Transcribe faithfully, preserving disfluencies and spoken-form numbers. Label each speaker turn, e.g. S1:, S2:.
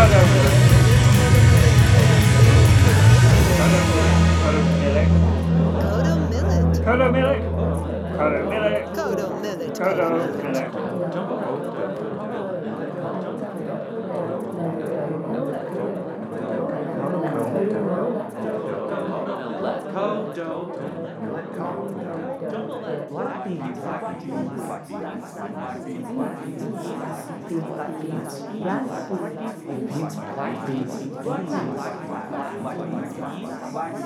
S1: Kodo Millet.
S2: Kodo Millet. Kodo Millet.
S1: Kodo Millet.
S2: Kodo Millet.
S3: Black beans, black beans, black beans, black beans, black beans, black beans, black beans, black beans, black beans, black beans, black beans, black beans, black beans, black beans, black beans,